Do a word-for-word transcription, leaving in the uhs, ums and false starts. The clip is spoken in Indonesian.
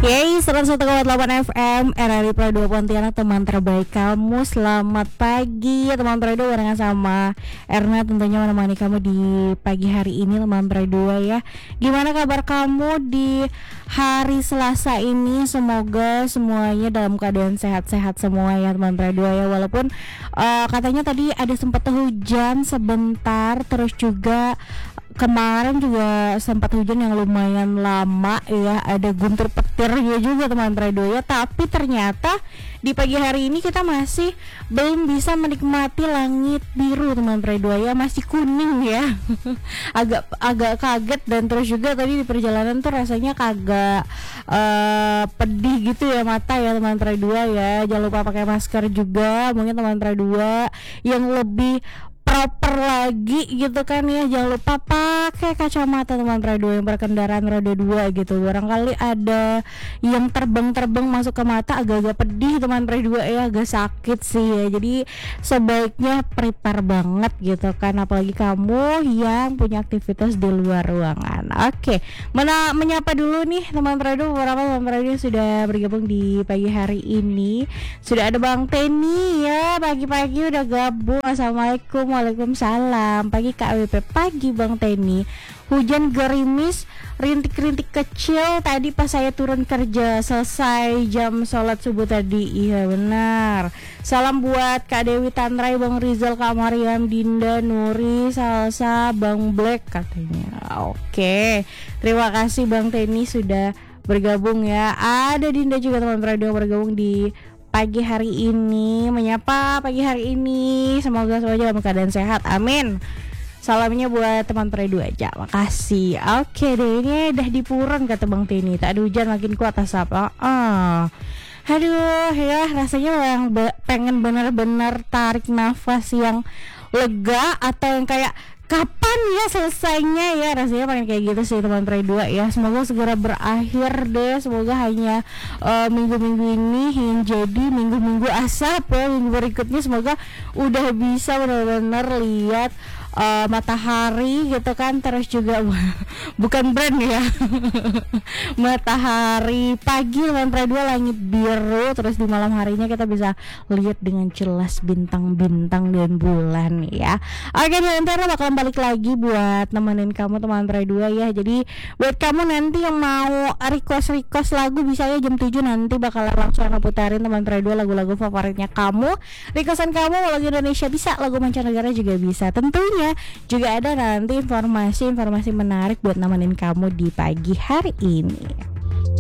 Yeay, seratus satu koma delapan F M R R I Pro dua Pontianak, teman terbaik kamu. Selamat pagi teman Pro dua, barengan sama Erna tentunya menemani kamu di pagi hari ini teman Pro dua ya. Gimana kabar kamu di hari Selasa ini? Semoga semuanya dalam keadaan sehat-sehat semua ya teman Pro dua ya. Walaupun uh, katanya tadi ada sempat hujan sebentar, terus juga kemarin juga sempat hujan yang lumayan lama ya, ada guntur petirnya juga teman Predo ya. Tapi ternyata di pagi hari ini kita masih belum bisa menikmati langit biru teman Predo ya, masih kuning ya. agak agak kaget, dan terus juga tadi di perjalanan tuh rasanya kagak uh, pedih gitu ya mata ya teman Predo ya. Jangan lupa pakai masker juga, mungkin teman Predo yang lebih proper lagi gitu kan ya, jangan lupa pakai kacamata teman Predo yang berkendaraan roda dua gitu. Barangkali ada yang terbang-terbang masuk ke mata, agak-agak pedih teman Predo ya, agak sakit sih ya. Jadi sebaiknya prepare banget gitu kan, apalagi kamu yang punya aktivitas di luar ruangan. Oke, mana menyapa dulu nih teman Predo, beberapa teman Predo yang sudah bergabung di pagi hari ini. Sudah ada Bang Teni ya, pagi-pagi udah gabung. Assalamualaikum. Waalaikumsalam. Pagi Kak W P, pagi Bang Teni. Hujan gerimis, rintik-rintik kecil tadi pas saya turun kerja selesai jam sholat subuh tadi. Iya benar. Salam buat Kak Dewi Tantrai, Bang Rizal, Kak Mariam, Dinda, Nuri, Salsa, Bang Black katanya. Oke, terima kasih Bang Teni sudah bergabung ya. Ada Dinda juga teman radio bergabung di pagi hari ini, menyapa pagi hari ini. Semoga semuanya dalam keadaan sehat, amin. Salamnya buat teman Predu aja, makasih. Oke deh, ini udah di Puron kata Bang Tini, tak ada hujan makin kuat asap. Ah, aduh ya, rasanya yang be- pengen benar-benar tarik nafas yang lega, atau yang kayak kapan ya selesainya ya, rasanya pengen kayak gitu sih teman Predu ya. Semoga segera berakhir deh, semoga hanya uh, minggu-minggu ini yang jadi minggu-minggu asap ya. Minggu berikutnya semoga udah bisa benar-benar lihat uh, matahari gitu kan. Terus juga bukan brand ya matahari pagi teman Predu, langit biru, terus di malam harinya kita bisa lihat dengan jelas bintang-bintang dan bulan ya. Oke, nanti bakal balik lagi buat nemenin kamu teman Predu ya. Jadi buat kamu nanti yang mau request-request lagu, bisa ya jam tujuh nanti bakal langsung aku putarin teman Predu lagu-lagu favoritnya kamu. Requestan kamu mau lagu Indonesia bisa, lagu mancanegara juga bisa. Tentunya juga ada nanti informasi-informasi menarik buat nemenin kamu di pagi hari ini.